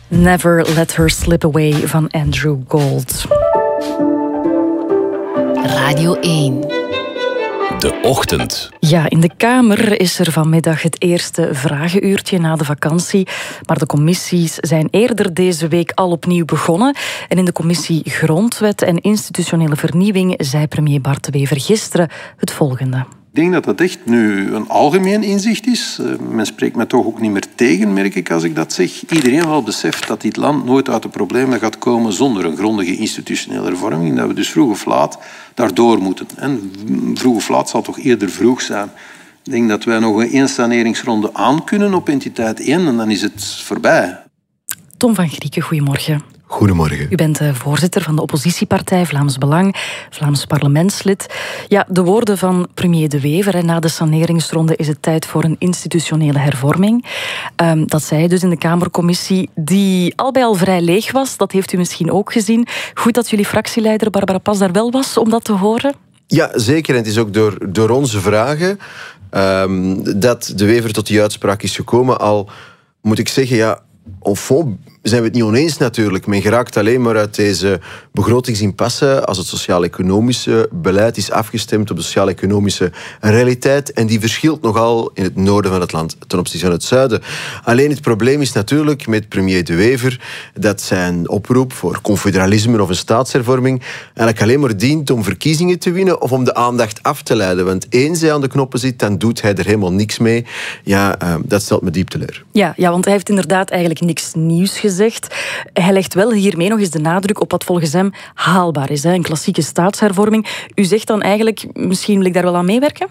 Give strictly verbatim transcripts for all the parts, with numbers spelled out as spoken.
Never Let Her Slip Away van Andrew Gold. Radio één. De ochtend. Ja, in de Kamer is er vanmiddag het eerste vragenuurtje na de vakantie. Maar de commissies zijn eerder deze week al opnieuw begonnen. En in de commissie Grondwet en Institutionele Vernieuwing zei premier Bart De Wever gisteren het volgende. Ik denk dat dat echt nu een algemeen inzicht is. Men spreekt me toch ook niet meer tegen, merk ik als ik dat zeg. Iedereen wel beseft dat dit land nooit uit de problemen gaat komen zonder een grondige institutionele hervorming. Dat we dus vroeg of laat daardoor moeten. En vroeg of laat zal toch eerder vroeg zijn. Ik denk dat wij nog een één saneringsronde aan kunnen op entiteit één en dan is het voorbij. Tom van Grieken, goedemorgen. Goedemorgen. U bent de voorzitter van de oppositiepartij Vlaams Belang, Vlaams parlementslid. Ja, de woorden van premier De Wever, na de saneringsronde is het tijd voor een institutionele hervorming. Um, dat zei hij dus in de Kamercommissie, die al bij al vrij leeg was. Dat heeft u misschien ook gezien. Goed dat jullie fractieleider Barbara Pas daar wel was om dat te horen. Ja, zeker. En het is ook door, door onze vragen um, dat De Wever tot die uitspraak is gekomen. Al moet ik zeggen, ja, au fond zijn we het niet oneens natuurlijk. Men geraakt alleen maar uit deze begrotingsimpasse als het sociaal-economische beleid is afgestemd op de sociaal-economische realiteit. En die verschilt nogal in het noorden van het land ten opzichte van het zuiden. Alleen het probleem is natuurlijk met premier De Wever dat zijn oproep voor confederalisme of een staatshervorming eigenlijk alleen maar dient om verkiezingen te winnen of om de aandacht af te leiden. Want eens hij aan de knoppen zit, dan doet hij er helemaal niks mee. Ja, uh, dat stelt me diep teleur. Ja, ja, want hij heeft inderdaad eigenlijk niks nieuws gezegd. Hij legt wel hiermee nog eens de nadruk op wat volgens hem haalbaar is. Hè? Een klassieke staatshervorming. U zegt dan eigenlijk, misschien wil ik daar wel aan meewerken?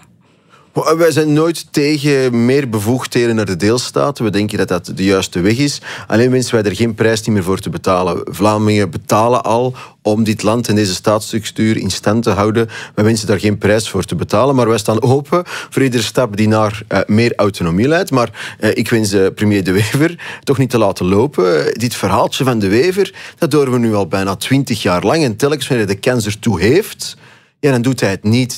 Wij zijn nooit tegen meer bevoegdheden naar de deelstaten. We denken dat dat de juiste weg is. Alleen wensen wij er geen prijs meer voor te betalen. Vlamingen betalen al om dit land en deze staatsstructuur in stand te houden. Wij wensen daar geen prijs voor te betalen. Maar wij staan open voor iedere stap die naar uh, meer autonomie leidt. Maar uh, ik wens uh, premier De Wever toch niet te laten lopen. Dit verhaaltje van De Wever, dat horen we nu al bijna twintig jaar lang. En telkens wanneer hij de kans ertoe heeft, ja, dan doet hij het niet.